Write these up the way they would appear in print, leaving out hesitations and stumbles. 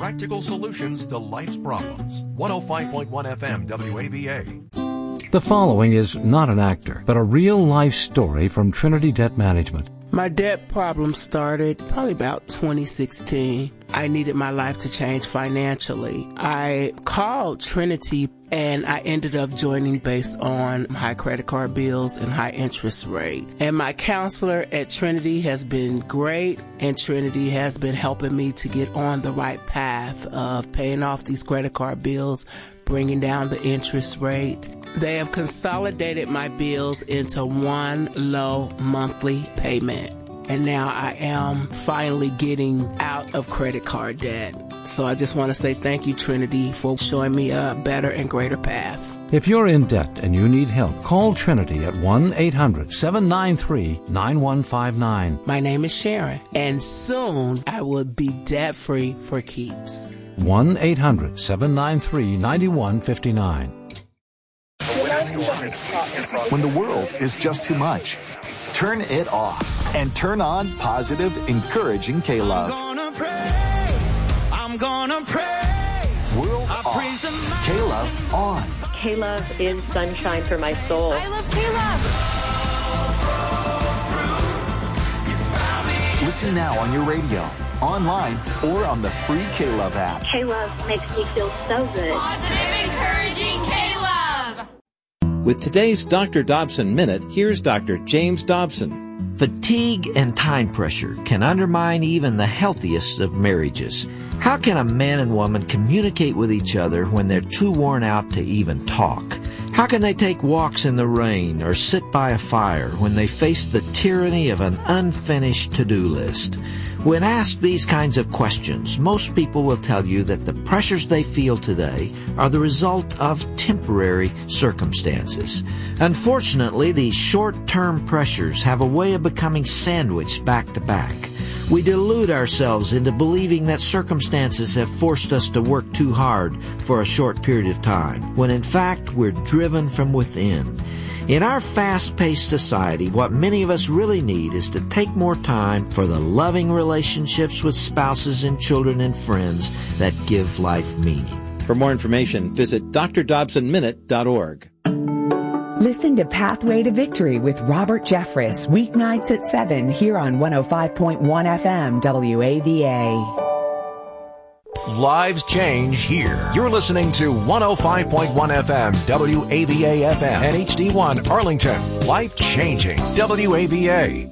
practical solutions to life's problems. 105.1 FM WAVA. The following is not an actor, but a real-life story from Trinity Debt Management. My debt problem started probably about 2016. I needed my life to change financially. I called Trinity and I ended up joining based on high credit card bills and high interest rate. And my counselor at Trinity has been great, and Trinity has been helping me to get on the right path of paying off these credit card bills, bringing down the interest rate. They have consolidated my bills into one low monthly payment. And now I am finally getting out of credit card debt. So I just want to say thank you, Trinity, for showing me a better and greater path. If you're in debt and you need help, call Trinity at 1-800-793-9159. My name is Sharon, and soon I will be debt-free for keeps. 1-800-793-9159. When the world is just too much, turn it off and turn on positive, encouraging K-Love. I'm gonna praise. World off. K-Love on. K-Love is sunshine for my soul. I love K-Love. Listen now on your radio, online, or on the free K-Love app. K-Love makes me feel so good. Positive, encouraging K-Love. With today's Dr. Dobson Minute, here's Dr. James Dobson. Fatigue and time pressure can undermine even the healthiest of marriages. How can a man and woman communicate with each other when they're too worn out to even talk? How can they take walks in the rain or sit by a fire when they face the tyranny of an unfinished to-do list? When asked these kinds of questions, most people will tell you that the pressures they feel today are the result of temporary circumstances. Unfortunately, these short-term pressures have a way of becoming sandwiched back to back. We delude ourselves into believing that circumstances have forced us to work too hard for a short period of time, when in fact we're driven from within. In our fast-paced society, what many of us really need is to take more time for the loving relationships with spouses and children and friends that give life meaning. For more information, visit drdobsonminute.org. Listen to Pathway to Victory with Robert Jeffress, weeknights at 7 here on 105.1 FM WAVA. Lives change here. You're listening to 105.1 FM WAVA FM and HD1 Arlington. Life changing WAVA.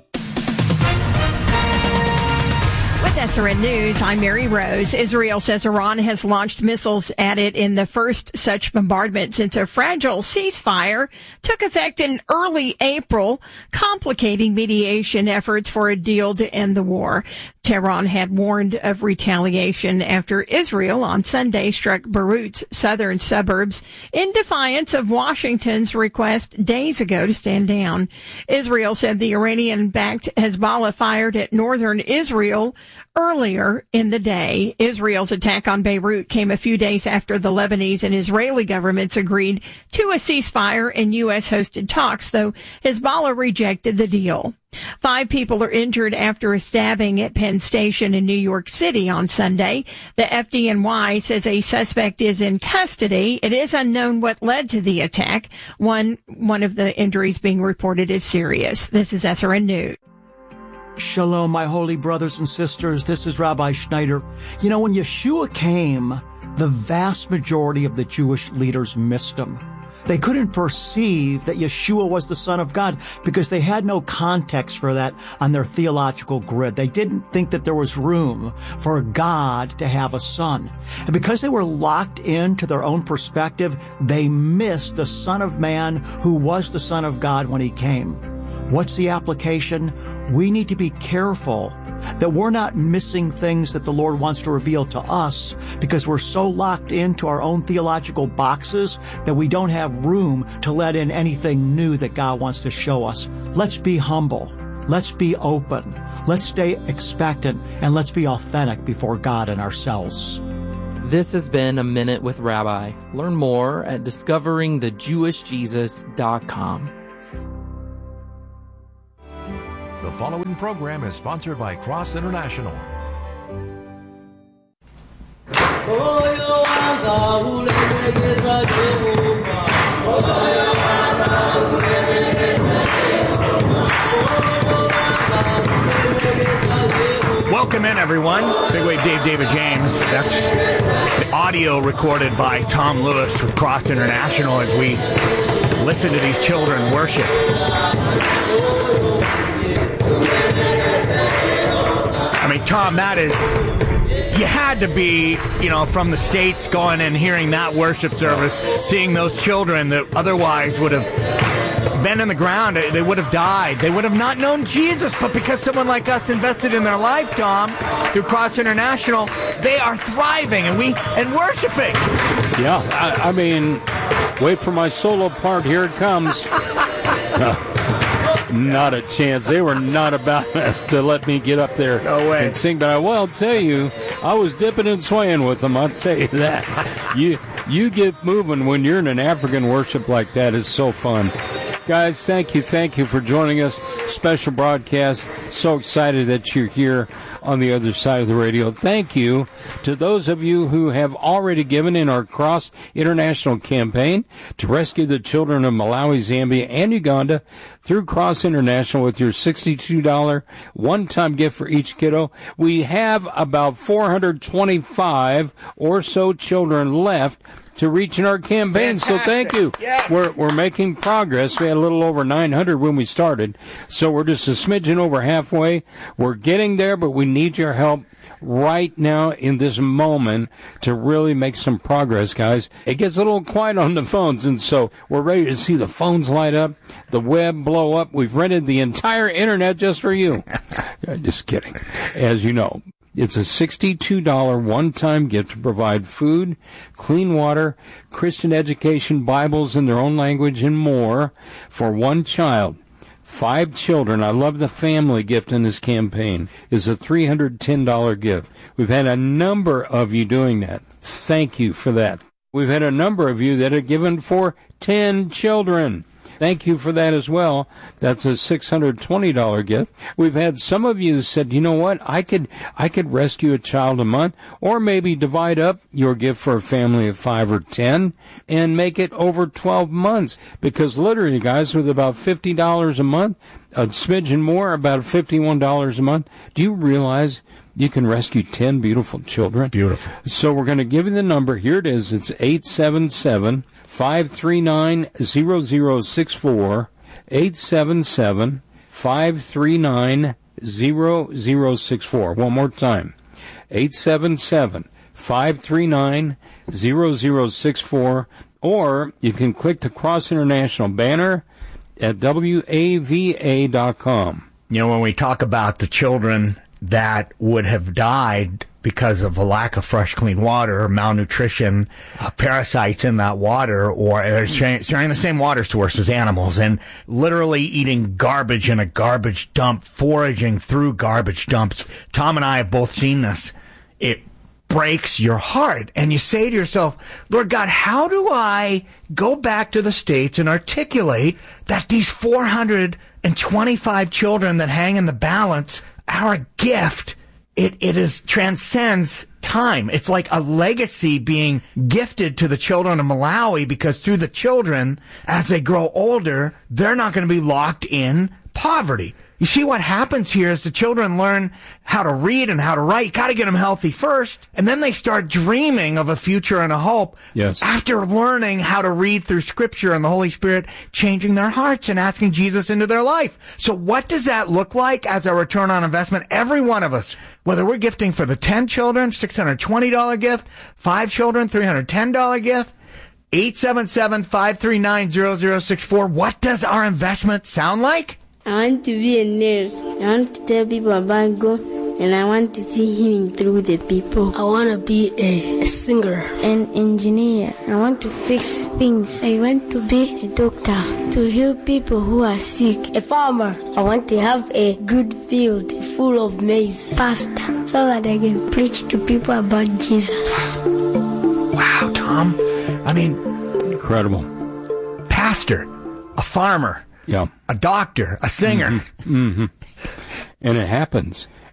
With SRN News, I'm Mary Rose. Israel says Iran has launched missiles at it in the first such bombardment since a fragile ceasefire took effect in early April, complicating mediation efforts for a deal to end the war. Tehran had warned of retaliation after Israel on Sunday struck Beirut's southern suburbs in defiance of Washington's request days ago to stand down. Israel said the Iranian-backed Hezbollah fired at northern Israel earlier in the day. Israel's attack on Beirut came a few days after the Lebanese and Israeli governments agreed to a ceasefire in U.S.-hosted talks, though Hezbollah rejected the deal. 5 people are injured after a stabbing at Penn Station in New York City on Sunday. The FDNY says a suspect is in custody. It is unknown what led to the attack. One of the injuries being reported as serious. This is SRN News. Shalom, my holy brothers and sisters. This is Rabbi Schneider. You know, when Yeshua came, the vast majority of the Jewish leaders missed him. They couldn't perceive that Yeshua was the Son of God because they had no context for that on their theological grid. They didn't think that there was room for God to have a son. And because they were locked into their own perspective, they missed the Son of Man who was the Son of God when he came. What's the application? We need to be careful that we're not missing things that the Lord wants to reveal to us because we're so locked into our own theological boxes that we don't have room to let in anything new that God wants to show us. Let's be humble. Let's be open. Let's stay expectant, and let's be authentic before God and ourselves. This has been A Minute with Rabbi. Learn more at discoveringthejewishjesus.com. The following program is sponsored by Cross International. Welcome in, everyone. Big Wave Dave, David James. That's the audio recorded by Tom Lewis with Cross International as we listen to these children worship. I mean, Tom, that is... You had to be, from the States going and hearing that worship service, seeing those children that otherwise would have been in the ground. They would have died. They would have not known Jesus. But because someone like us invested in their life, Tom, through Cross International, they are thriving and worshiping. Yeah, I mean, wait for my solo part. Here it comes. Not a chance. They were not about to let me get up there and sing. But I'll tell you, I was dipping and swaying with them. I'll tell you that. You get moving when you're in an African worship like that. It's so fun. Guys, thank you for joining us. Special broadcast. So excited that you're here on the other side of the radio. Thank you to those of you who have already given in our Cross International campaign to rescue the children of Malawi, Zambia, and Uganda through Cross International with your $62 one-time gift for each kiddo. We have about 425 or so children left to reach in our campaign. Fantastic. So thank you. Yes. We're making progress. We had a little over 900 when we started. So we're just a smidgen over halfway. We're getting there, but we need your help right now in this moment to really make some progress, guys. It gets a little quiet on the phones, and so we're ready to see the phones light up, the web blow up. We've rented the entire internet just for you. Just kidding. As you know. It's a $62 one-time gift to provide food, clean water, Christian education, Bibles in their own language, and more for one child. 5 children. I love the family gift in this campaign. Is a $310 gift. We've had a number of you doing that. Thank you for that. We've had a number of you that have given for 10 children. Thank you for that as well. That's a $620 gift. We've had some of you said, you know what, I could rescue a child a month, or maybe divide up your gift for a family of 5 or 10 and make it over 12 months. Because literally, guys, with about $50 a month, a smidgen more, about $51 a month, do you realize you can rescue 10 beautiful children? Beautiful. So we're going to give you the number. Here it is. It's 877-539-0064, 877-539-0064. One more time, 877-539-0064, or you can click the Cross International banner at WAVA.com. When we talk about the children that would have died because of a lack of fresh, clean water, malnutrition, parasites in that water, or sharing the same water source as animals, and literally eating garbage in a garbage dump, foraging through garbage dumps. Tom and I have both seen this. It breaks your heart, and you say to yourself, Lord God, how do I go back to the States and articulate that these 425 children that hang in the balance, our gift, it transcends time. It's like a legacy being gifted to the children of Malawi, because through the children, as they grow older, they're not going to be locked in poverty. You see what happens here is the children learn how to read and how to write. Got to get them healthy first, and then they start dreaming of a future and a hope. Yes. After learning how to read through Scripture and the Holy Spirit changing their hearts and asking Jesus into their life. So what does that look like as a return on investment? Every one of us, whether we're gifting for the 10 children, $620 gift, 5 children, $310 gift, 877-539-0064. What does our investment sound like? I want to be a nurse. I want to tell people about God, and I want to see healing through the people. I want to be a singer, an engineer. I want to fix things. I want to be a doctor, to heal people who are sick. A farmer. I want to have a good field full of maize. Pastor, so that I can preach to people about Jesus. Wow, Tom. I mean, incredible. Pastor, a farmer. Yeah. A doctor, a singer. Mm-hmm. Mm-hmm. And it happens.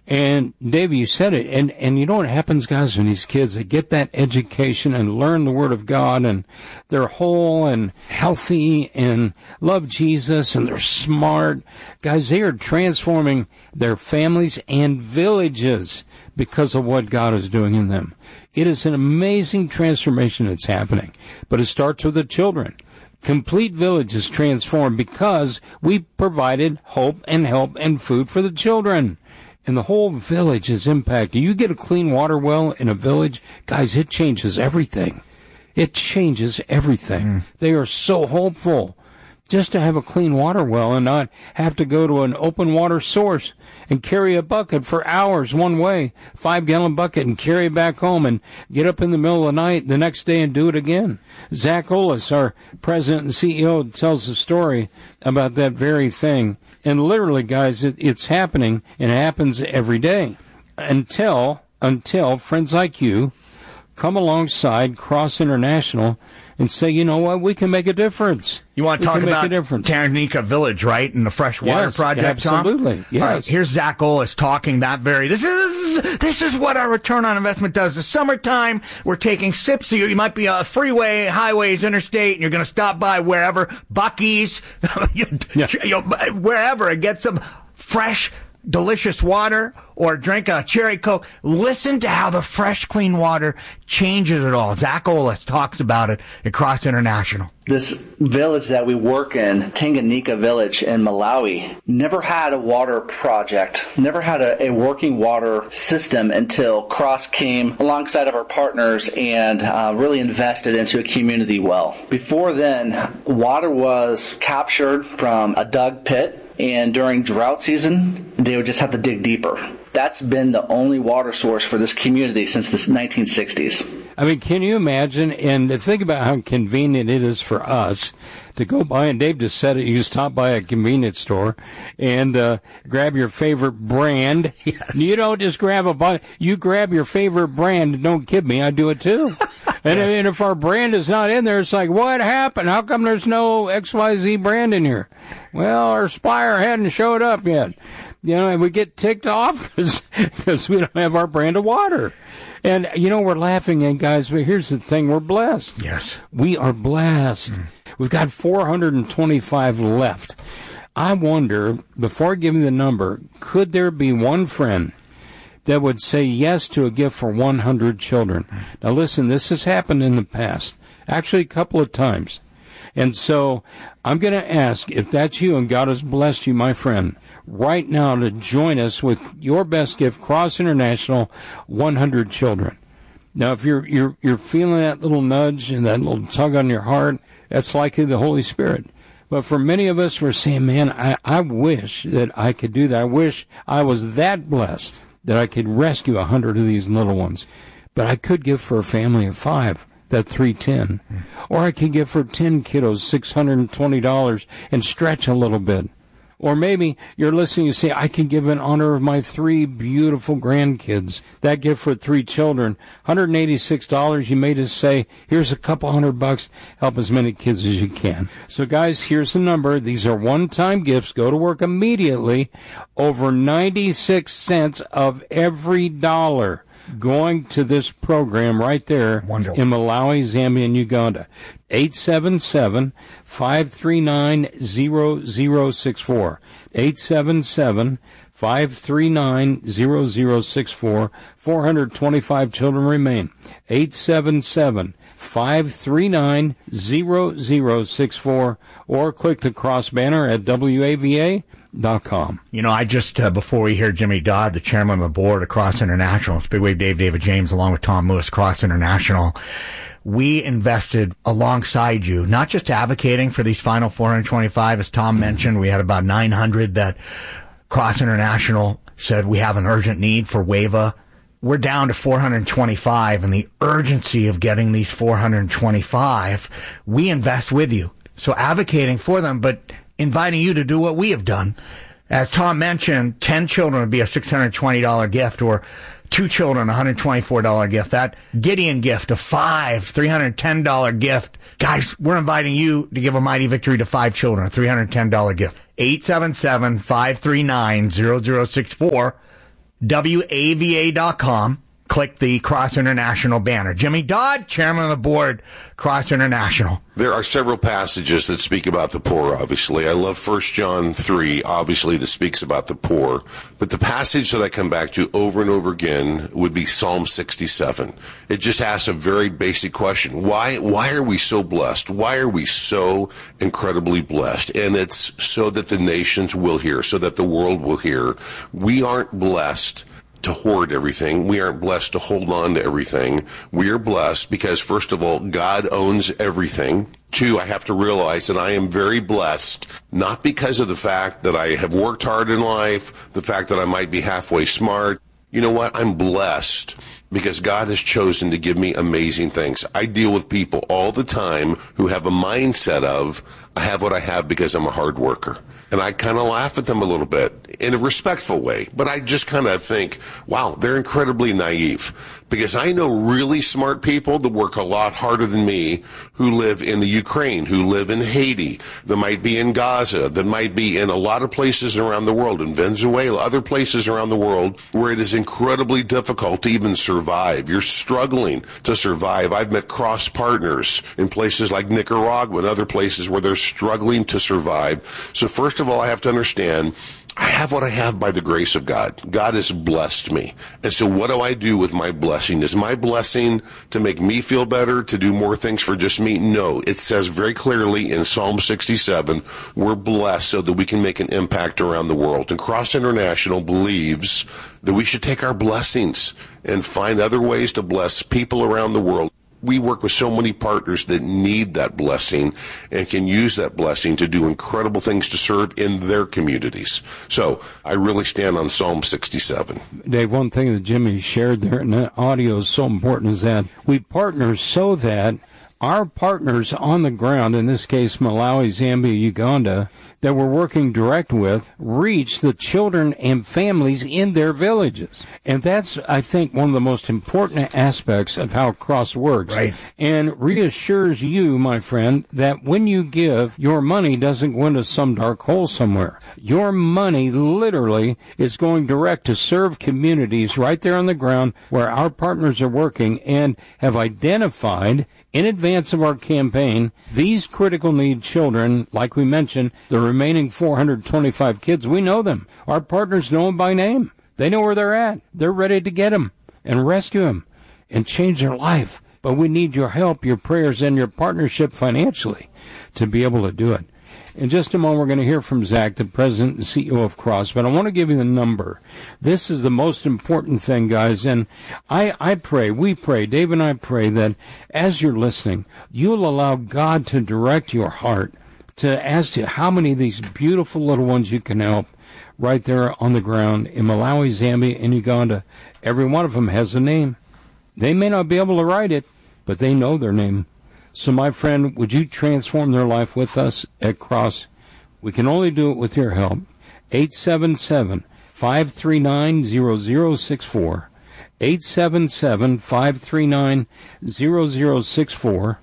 And Dave, you said it, and you know what happens, guys, when these kids, they get that education and learn the Word of God, and they're whole and healthy and love Jesus, and they're smart. Guys, they are transforming their families and villages because of what God is doing in them. It is an amazing transformation that's happening, but it starts with the children. Complete villages transformed because we provided hope and help and food for the children. And the whole village is impacted. You get a clean water well in a village, guys, it changes everything. It changes everything. They are so hopeful just to have a clean water well and not have to go to an open water source and carry a bucket for hours one way, 5-gallon bucket, and carry it back home and get up in the middle of the night the next day and do it again. Zach Olis, our president and CEO, tells the story about that very thing. And literally, guys, it's happening, and it happens every day until friends like you come alongside Cross International and say, you know what, we can make a difference. You want to talk about Tanganyika Village, right, and the Fresh Water Project, absolutely, Tom? yes. All right, here's Zach Olis talking that very, this is what our return on investment does. The summertime, we're taking sips. You might be a freeway, highways, interstate, and you're going to stop by wherever, Buc-ee's, wherever, and get some fresh, delicious water or drink a cherry Coke. Listen to how the fresh, clean water changes it all. Zach Olis talks about it at Cross International. This village that we work in, Tanganyika Village in Malawi, never had a water project, never had a working water system until Cross came alongside of our partners and really invested into a community well. Before then, water was captured from a dug pit, and during drought season, they would just have to dig deeper. That's been the only water source for this community since the 1960s. I mean, can you imagine? And think about how convenient it is for us to go by, and Dave just said it, you stop by a convenience store and grab your favorite brand. Yes. You don't just grab a bottle. You grab your favorite brand. Don't kid me, I do it too. And if our brand is not in there, it's like, what happened? How come there's no XYZ brand in here? Well, our Spire hadn't showed up yet. You know, and we get ticked off because we don't have our brand of water. And, you know, we're laughing, and guys, but here's the thing, we're blessed. Yes. We are blessed. We've got 425 left. I wonder, before I give you the number, could there be one friend that would say yes to a gift for 100 children? Now, listen, this has happened in the past, actually a couple of times. And so I'm going to ask, if that's you and God has blessed you, my friend, right now to join us with your best gift, Cross International, 100 children. Now, if you're feeling that little nudge and that little tug on your heart, that's likely the Holy Spirit. But for many of us, we're saying, man, I wish that I could do that. I wish I was that blessed that I could rescue 100 of these little ones. But I could give for a family of 5. That $310. Or I could give for 10 kiddos $620 and stretch a little bit. Or maybe you're listening, you say, I can give in honor of my 3 beautiful grandkids. That gift for 3 children, $186. You may just say, here's a couple $100, help as many kids as you can. So guys, here's the number. These are one-time gifts. Go to work immediately. Over 96 cents of every dollar going to this program right there. Wonderful. In Malawi, Zambia, and Uganda. 877-539-0064. 877-539-0064. 425 children remain. 877-539-0064. Or click the cross banner at WAVA.com. You know, I just, before we hear Jimmy Dodd, the chairman of the board of Cross International, it's Big Wave David James, along with Tom Lewis, Cross International, we invested alongside you, not just advocating for these final 425, as Tom mentioned, we had about 900 that Cross International said we have an urgent need for WAVA. We're down to 425, and the urgency of getting these 425, we invest with you. So advocating for them, but inviting you to do what we have done. As Tom mentioned, 10 children would be a $620 gift, or 2 children, $124 gift. That Gideon gift, a $310 gift. Guys, we're inviting you to give a mighty victory to 5 children, a $310 gift. 877-539-0064. WAVA.com. Click the Cross International banner. Jimmy Dodd, chairman of the board, Cross International. There are several passages that speak about the poor, obviously. I love 1 John 3, obviously, that speaks about the poor. But the passage that I come back to over and over again would be Psalm 67. It just asks a very basic question. Why are we so blessed? Why are we so incredibly blessed? And it's so that the nations will hear, so that the world will hear. We aren't blessed to hoard everything. We aren't blessed to hold on to everything. We are blessed because, first of all, God owns everything. 2, I have to realize that I am very blessed, not because of the fact that I have worked hard in life, the fact that I might be halfway smart. You know what? I'm blessed because God has chosen to give me amazing things. I deal with people all the time who have a mindset of, I have what I have because I'm a hard worker. And I kind of laugh at them a little bit in a respectful way. But I just kind of think, wow, they're incredibly naive. Because I know really smart people that work a lot harder than me who live in the Ukraine, who live in Haiti, that might be in Gaza, that might be in a lot of places around the world, in Venezuela, other places around the world where it is incredibly difficult to even survive. You're struggling to survive. I've met cross partners in places like Nicaragua and other places where they're struggling to survive. So first of all, I have to understand, I have what I have by the grace of God. God has blessed me. And so what do I do with my blessing? Is my blessing to make me feel better, to do more things for just me? No. It says very clearly in Psalm 67, we're blessed so that we can make an impact around the world. And Cross International believes that we should take our blessings and find other ways to bless people around the world. We work with so many partners that need that blessing and can use that blessing to do incredible things to serve in their communities. So I really stand on Psalm 67. Dave, one thing that Jimmy shared there, and that audio is so important, is that we partner so that our partners on the ground, in this case Malawi, Zambia, Uganda, that we're working direct with, reach the children and families in their villages. And that's, I think, one of the most important aspects of how Cross works. Right. And reassures you, my friend, that when you give, your money doesn't go into some dark hole somewhere. Your money literally is going direct to serve communities right there on the ground where our partners are working and have identified in advance of our campaign these critical need children, like we mentioned, the remaining 425 kids. We know them. Our partners know them by name. They know where they're at. They're ready to get them and rescue them and change their life. But we need your help, your prayers, and your partnership financially to be able to do it. In just a moment, we're going to hear from Zach, the president and CEO of Cross, but I want to give you the number. This is the most important thing, guys, and I pray, we pray, Dave and I pray that as you're listening, you'll allow God to direct your heart to as to how many of these beautiful little ones you can help right there on the ground in Malawi, Zambia, and Uganda. Every one of them has a name. They may not be able to write it, but they know their name. So, my friend, would you transform their life with us at Cross? We can only do it with your help. 877-539-0064. 877-539-0064.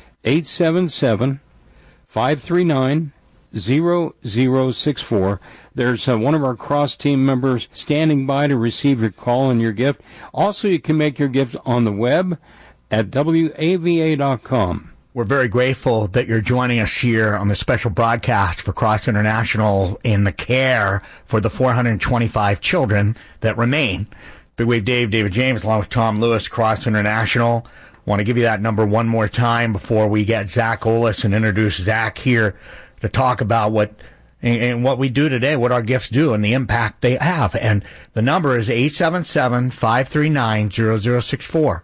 877-539-0064. There's one of our Cross team members standing by to receive your call and your gift. Also, you can make your gift on the web at WAVA.com. We're very grateful that you're joining us here on the special broadcast for Cross International in the care for the 425 children that remain. Big Wave Dave, David James, along with Tom Lewis, Cross International. Want to give you that number one more time before we get Zach Olis and introduce Zach here to talk about what we do today, what our gifts do, and the impact they have. And the number is 877-539-0064.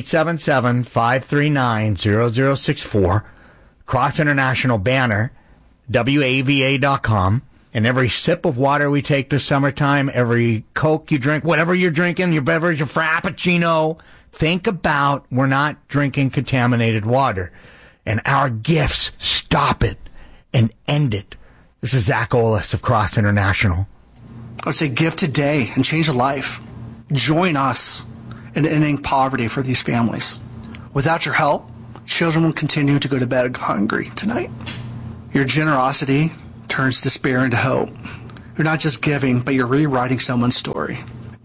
877-539-0064. Cross International banner, WAVA.com. And every sip of water we take this summertime, every Coke you drink, whatever you're drinking, your beverage, your Frappuccino, think about we're not drinking contaminated water. And our gifts stop it and end it. This is Zach Olis of Cross International. I would say give today and change a life. Join us in ending poverty for these families. Without your help, children will continue to go to bed hungry tonight. Your generosity turns despair into hope. You're not just giving, but you're rewriting someone's story.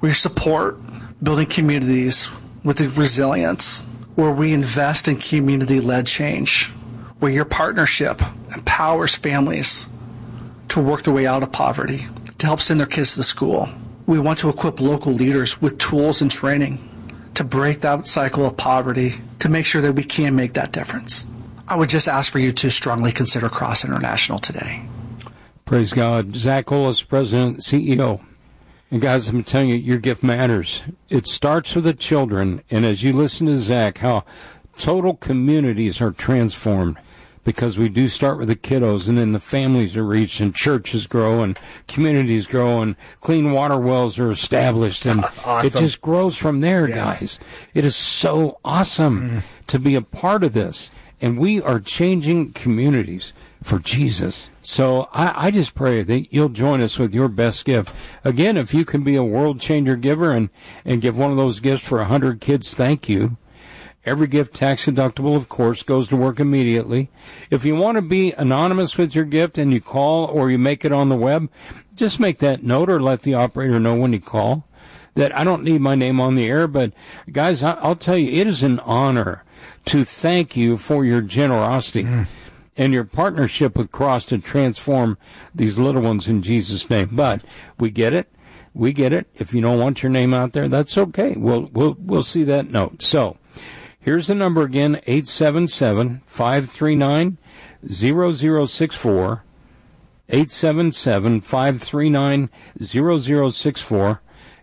where you support building communities with the resilience, where we invest in community-led change, where your partnership empowers families to work their way out of poverty, to help send their kids to school. We want to equip local leaders with tools and training to break that cycle of poverty, to make sure that we can make that difference. I would just ask for you to strongly consider Cross International today. Praise God. Zach Ollis, President, CEO. And guys, I'm telling you, your gift matters. It starts with the children, and as you listen to Zach, how total communities are transformed, because we do start with the kiddos, and then the families are reached, and churches grow, and communities grow, and clean water wells are established, and awesome. It just grows from there, guys. It is so awesome to be a part of this, and we are changing communities for Jesus. So I just pray that you'll join us with your best gift. Again, if you can be a world changer giver and give one of those gifts for 100 kids, thank you. Every gift, tax deductible, of course, goes to work immediately. If you want to be anonymous with your gift and you call or you make it on the web, just make that note or let the operator know when you call that I don't need my name on the air. But, guys, I'll tell you, it is an honor to thank you for your generosity and your partnership with Cross to transform these little ones in Jesus' name. But we get it. We get it. If you don't want your name out there, that's okay. We'll see that note. So, here's the number again, 877-539-0064, 877-539-0064,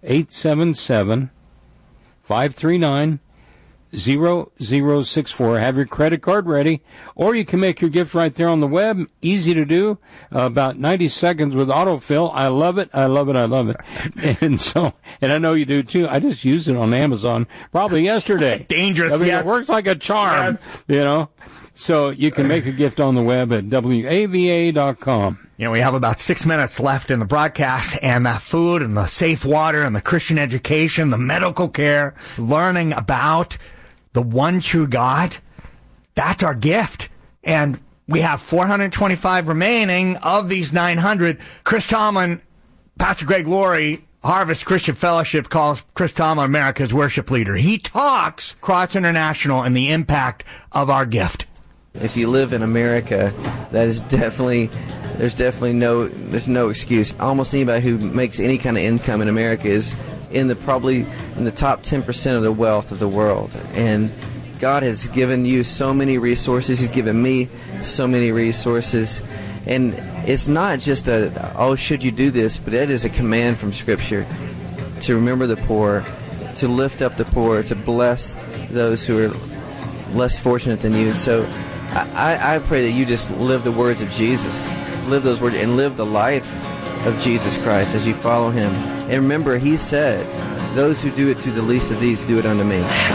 877-539-0064. Have your credit card ready, or you can make your gift right there on the web. Easy to do, about 90 seconds with autofill. I love it. I love it. I love it. And I know you do too. I just used it on Amazon probably yesterday. Dangerous. I mean, it works like a charm, you know. So you can make a gift on the web at WAVA.com. You know, we have about 6 minutes left in the broadcast, and that food and the safe water and the Christian education, the medical care, learning about the one true God, that's our gift. And we have 425 remaining of these 900. Chris Tomlin, Pastor Greg Laurie, Harvest Christian Fellowship calls Chris Tomlin America's worship leader. He talks Cross International and the impact of our gift. If you live in America, that is definitely, there's no excuse. Almost anybody who makes any kind of income in America is probably in the top 10% of the wealth of the world. And God has given you so many resources. He's given me so many resources. And it's not just should you do this, but it is a command from Scripture to remember the poor, to lift up the poor, to bless those who are less fortunate than you. So I pray that you just live the words of Jesus, live those words, and live the life of Jesus Christ as you follow Him. And remember, He said, those who do it to the least of these do it unto me.